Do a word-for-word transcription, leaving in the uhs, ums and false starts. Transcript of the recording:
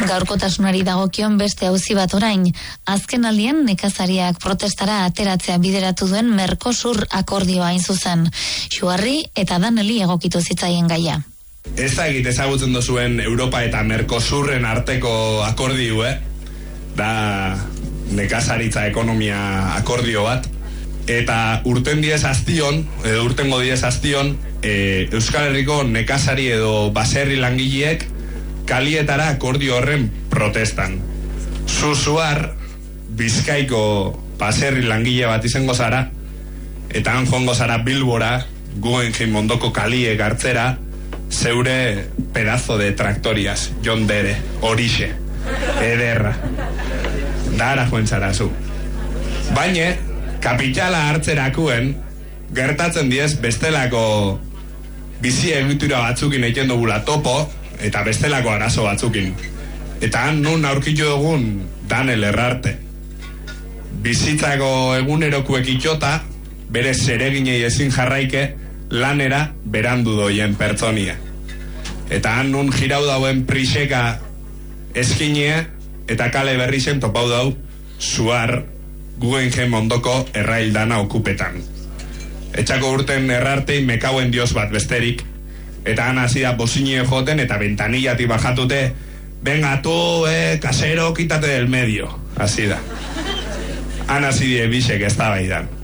Gaurkotasunari dagokion beste auzi bat orain, azken aldian nekazariak protestara ateratzea bideratu duen Mercosur akordioa hain zuzen. Xuarri eta Daneli egokitu zitzaien gaia. Ez da egit ezagutzen duzuen Europa eta Mercosurren arteko akordio, eh? Da nekazaritza ekonomia akordio bat. Eta urten diez aztion, edo urtengo diez aztion, e, Euskal Herriko nekazari edo baserri langileek kalietara akordio horren protestan. Zuzuar, Bizkaiko baserri langile bat izango zara, eta han joango zara Bilbora, Guggenheim ondoko kaliek hartzera, zeure pedazo de traktorias, John Dere, horixe, ederra. Dara joan zara zu. Baina, kapitala hartzerakuen, gertatzen diez bestelako bizi egitura batzukin egiten dugula topo, eta bestelako arazo batzukin. Eta han nun aurkitu dugun Danel Errarte. Bizitzako egunerokuek itxota, bere zereginei ezin jarraike, lanera berandu doien pertsonia. Eta han nun jirau dauen priseka eskinea, eta kale berri zen topau dau, Zuar, Guggenheim ondoko errail dana okupetan. Etxako urten Errartei mekauen dios bat besterik, eta han hasi da bozinio joten eta ventanillati bajatute, venga tu, eh, casero, quítate del medio. Hasi da. Han hasi die bisek ez da baidan.